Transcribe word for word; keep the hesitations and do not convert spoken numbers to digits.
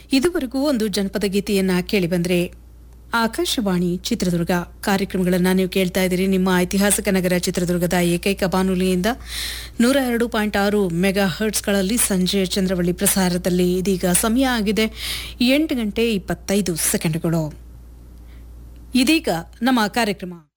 ಇದುವರೆಗೂ ಒಂದು ಜನಪದ ಗೀತೆಯನ್ನ ಕೇಳಿಬಂದ್ರೆ ಆಕಾಶವಾಣಿ ಚಿತ್ರದುರ್ಗ ಕಾರ್ಯಕ್ರಮಗಳನ್ನು ನೀವು ಕೇಳ್ತಾ ಇದ್ದೀರಿ. ನಿಮ್ಮ ಐತಿಹಾಸಿಕ ನಗರ ಚಿತ್ರದುರ್ಗದ ಏಕೈಕ ಬಾನುಲಿಯಿಂದ ನೂರ ಎರಡು ಪಾಯಿಂಟ್ ಆರು ಮೆಗಾ ಹರ್ಟ್ಸ್ಗಳಲ್ಲಿ ಸಂಜೆ ಚಂದ್ರವಳ್ಳಿ ಪ್ರಸಾರದಲ್ಲಿ ಇದೀಗ ಸಮಯ ಆಗಿದೆ ಎಂಟು ಗಂಟೆ ಇಪ್ಪತ್ತೈದು ಸೆಕೆಂಡ್ಗಳು. ಇದೀಗ ನಮ್ಮ ಕಾರ್ಯಕ್ರಮ